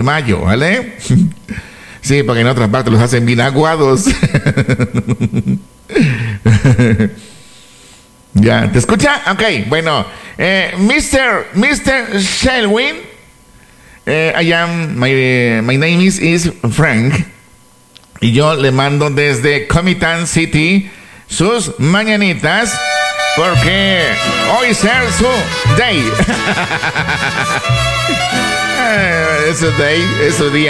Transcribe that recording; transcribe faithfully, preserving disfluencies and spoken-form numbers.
mayo, ¿vale? Sí, porque en otras partes los hacen bien aguados. ¿Ya? ¿Te escucha? Ok, bueno. Eh, mister mister Shelwin, eh, I am, my, uh, my name is, is Frank. Y yo le mando desde Comitán City sus mañanitas, porque hoy es su day. Es su day, es su día.